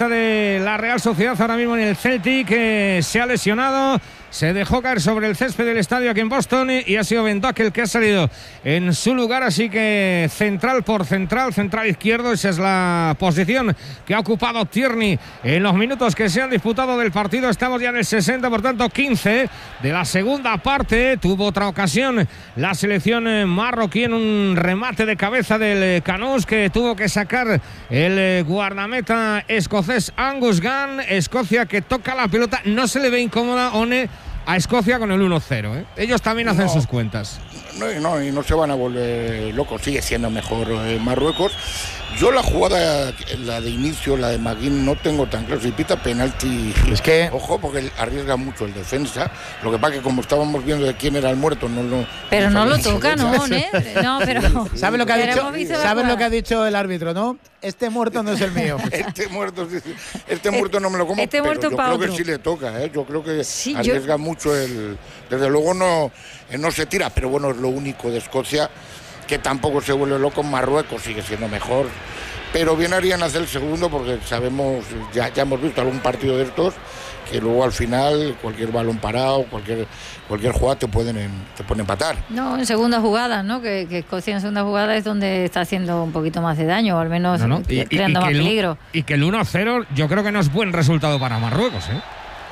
futbolista de la Real Sociedad ahora mismo en el Celtic, que se ha lesionado. Se dejó caer sobre el césped del estadio aquí en Boston y ha sido Ben Doak el que ha salido en su lugar. Así que central por central, central izquierdo. Esa es la posición que ha ocupado Tierney en los minutos que se han disputado del partido. Estamos ya en el 60, por tanto 15 de la segunda parte. Tuvo otra ocasión la selección marroquí en un remate de cabeza del Canós, que tuvo que sacar el guardameta escocés Angus Gunn. Escocia que toca la pelota, no se le ve incómoda, One, a Escocia con el 1-0, ¿eh? Ellos también hacen sus cuentas. Y no se van a volver locos. Sigue siendo mejor Marruecos. Yo la jugada, la de inicio, la de Maguín, no tengo tan claro. Si pita penalti, es que ojo, porque arriesga mucho el defensa. Lo que pasa que como estábamos viendo de quién era el muerto, pero no lo toca, ¿no? No, pero ¿sabes lo que ha dicho? ¿Sabes lo que ha dicho el árbitro, no? Este muerto no es el mío. Este muerto no me lo como. Pero yo creo que sí le toca, ¿eh? Yo creo que sí, arriesga mucho desde luego no se tira, pero bueno, es lo único de Escocia, que tampoco se vuelve loco. Marruecos sigue siendo mejor, pero bien harían hacer el segundo, porque sabemos, ya hemos visto algún partido de estos, que luego al final cualquier balón parado, cualquier jugada te puede empatar. No, en segunda jugada, ¿no? Que Escocia en segunda jugada es donde está haciendo un poquito más de daño, o al menos creando más peligro. Y que el 1-0 yo creo que no es buen resultado para Marruecos, ¿eh?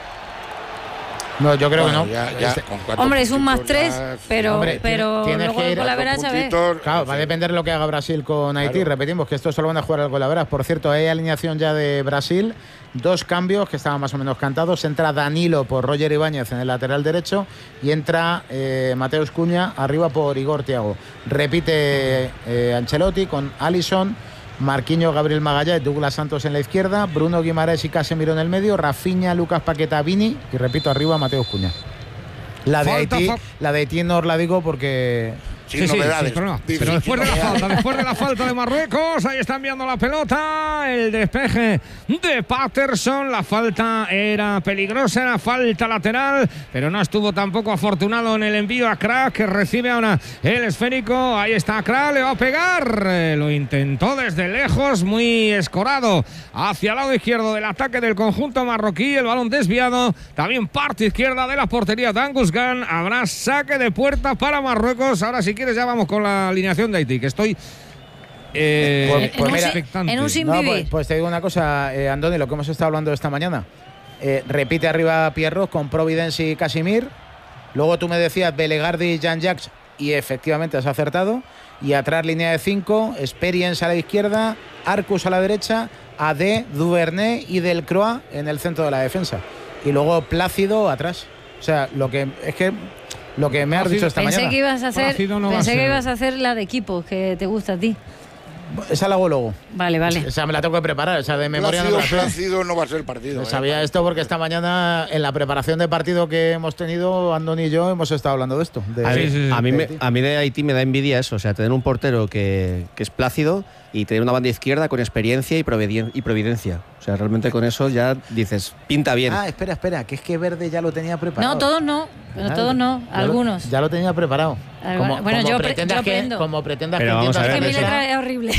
No, yo creo que no. Hombre, es un +3, pero luego el golaveras, a ver. Claro, va a depender de lo que haga Brasil con Haití. Claro. Repetimos que esto solo van a jugar al golaveras. Por cierto, hay alineación ya de Brasil. 2 cambios que estaban más o menos cantados. Entra Danilo por Roger Ibáñez en el lateral derecho y entra Mateus Cunha arriba por Igor Thiago. Repite Ancelotti con Alisson, Marquinhos, Gabriel Magallanes, Douglas Santos en la izquierda, Bruno Guimaraes y Casemiro en el medio, Rafinha, Lucas Paqueta, Vini y, repito, arriba Mateus Cunha. La de Haití no os la digo porque... Sí, novedades. Pero después de la falta de Marruecos, ahí está enviando la pelota, el despeje de Patterson, la falta era peligrosa, era falta lateral, pero no estuvo tampoco afortunado en el envío a Crack, que recibe ahora el esférico. Ahí está Crack, le va a pegar, lo intentó desde lejos, muy escorado hacia el lado izquierdo del ataque del conjunto marroquí, el balón desviado, también parte izquierda de la portería de Angus Gunn. Habrá saque de puerta para Marruecos. Ahora sí, quieres ya vamos con la alineación de Haití, que estoy expectante. En un sin vivir. Pues te digo una cosa, Andoni, lo que hemos estado hablando esta mañana. Repite arriba Pierrot con Providence y Casimir. Luego tú me decías Belegardi y Jean-Jacques, y efectivamente has acertado. Y atrás línea de 5, Experience a la izquierda, Arcus a la derecha, Adé, Duvernay y Delcroix en el centro de la defensa. Y luego Plácido atrás. O sea, lo que me has dicho esta mañana. Pensé que ibas a hacer la de equipos que te gusta a ti. Esa la hago luego. Vale. Esa me la tengo que preparar, esa de memoria no la sé. Plácido no va a ser partido. Sabía esto porque esta mañana en la preparación de partido que hemos tenido, Andoni y yo hemos estado hablando de esto. A mí de Haití me da envidia eso, o sea, tener un portero que es Plácido y tener una banda izquierda con experiencia y providencia. O sea, realmente con eso ya dices, pinta bien. Espera, que es que Verde ya lo tenía preparado. No, todos no, algunos. Ya lo tenía preparado. Yo aprendo. Como pretendas pero que vamos a ver, es que mi letra es horrible.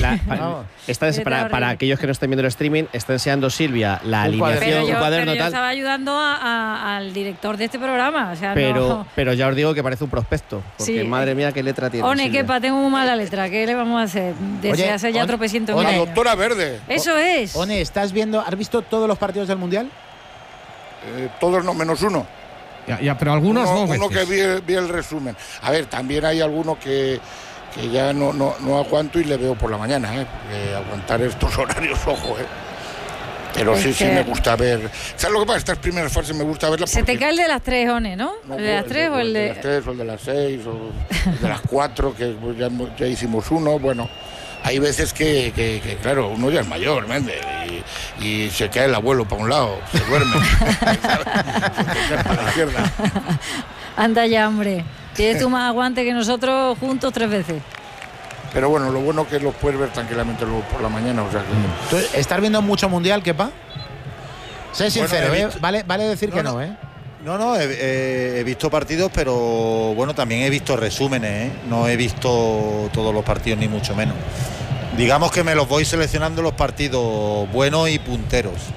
Para aquellos que no estén viendo el streaming, está enseñando Silvia la alineación, un cuaderno yo tal. Estaba ayudando al director de este programa. O sea, pero ya os digo que parece un prospecto, porque madre mía, qué letra tiene. One, quepa, tengo muy mala letra. ¿Qué le vamos a hacer? Hace ya tropecientos la doctora Verde. Eso es. One, ¿has visto todos los partidos del Mundial? Todos no, menos uno. Ya, pero algunos uno que vi el resumen. A ver, también hay alguno que ya no aguanto y le veo por la mañana, aguantar estos horarios, ojo, Pero sí me gusta ver. ¿Sabes lo que pasa? Estas primeras fases me gusta verlas. Se te cae el de las 3, One, ¿no? ¿El de las 3 o el de las 3 o el de las 6 o el de las 4, que ya hicimos uno? Bueno, hay veces que claro, uno ya es mayor, y se cae el abuelo para un lado, se duerme. Se cae para la izquierda. Anda ya, hombre. Tienes tú más aguante que nosotros juntos 3 veces. Pero bueno, lo bueno es que los puedes ver tranquilamente luego por la mañana. O sea que... ¿Tú estás viendo mucho Mundial, Kepa? Sé sincero, vale decir que no, ¿eh? No, he visto partidos, pero bueno, también he visto resúmenes, ¿eh? No he visto todos los partidos, ni mucho menos. Digamos que me los voy seleccionando los partidos buenos y punteros.